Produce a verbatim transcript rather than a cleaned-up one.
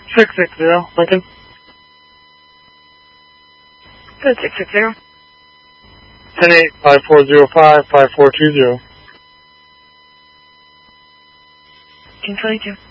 six six zero, Lincoln. Code six six zero. ten eight, five four zero five, five four two zero. King twenty-two.